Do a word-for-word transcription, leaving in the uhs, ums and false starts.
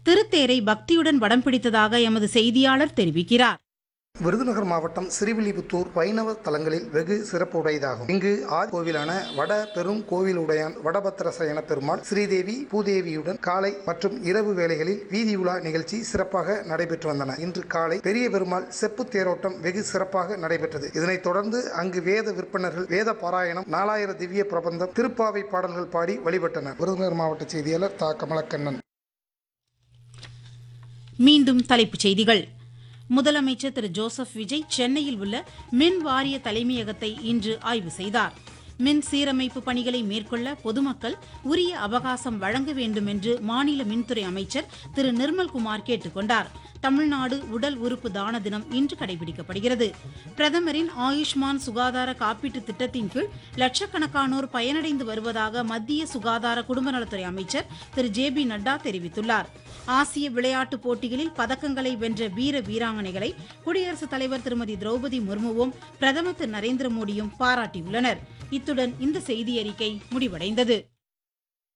திருத்தேரை பக்தியுடன் வடம் பிடித்ததாக எமது செய்தியாளர் தெரிவிக்கிறார். விருதுநகர் மாவட்டம் ஸ்ரீவில்லிபுத்தூர் வைணவ தலங்களில் வெகு சிறப்பு உடையதாகும். இங்கு ஆதி கோவிலான வட பெரும் கோவிலுடையான் வடபத்திரசயன பெருமாள் ஸ்ரீதேவி பூதேவியுடன் காலை மற்றும் இரவு வேளைகளில் வீதி உலா நிகழ்ச்சி சிறப்பாக நடைபெற்று வந்தன. இன்று காலை பெரிய பெருமாள் செப்பு தேரோட்டம் வெகு சிறப்பாக நடைபெற்றது. இதனைத் தொடர்ந்து அங்கு வேத விற்பனர்கள் வேத பாராயணம் நாலாயிர திவ்ய பிரபந்தம் திருப்பாவை பாடல்கள் பாடி வழிபட்டனர். விருதுநகர் மாவட்ட செய்தியாளர் தா கமலக்கண்ணன். மீண்டும் தலைப்புச் செய்திகள். முதலமைச்சர் திரு ஜோசப் விஜய் சென்னையில் உள்ள மின் வாரிய தலைமையகத்தை இன்று ஆய்வு செய்தார். மின் சீரமைப்பு பணிகளை மேற்கொள்ள பொதுமக்கள் உரிய அவகாசம் வழங்க வேண்டும் என்று மாநில மின்துறை அமைச்சர் திரு நிர்மல்குமார் கேட்டுக் கொண்டார். தமிழ்நாடு உடல் உறுப்பு தான தினம் இன்று கடைபிடிக்கப்படுகிறது. பிரதமரின் ஆயுஷ்மான் சுகாதார காப்பீட்டு திட்டத்தின் கீழ் லட்சக்கணக்கானோர் பயனடைந்து வருவதாக மத்திய சுகாதார குடும்பநலத்துறை அமைச்சர் திரு ஜே பி நட்டா தெரிவித்துள்ளார். ஆசிய விளையாட்டுப் போட்டிகளில் பதக்கங்களை வென்ற வீர வீராங்கனைகளை குடியரசுத் தலைவர் திருமதி திரௌபதி முர்முவும் பிரதமர் திரு நரேந்திர மோடியும் பாராட்டியுள்ளனர். இத்துடன் இந்த செய்தியறிக்கை முடிவடைந்தது.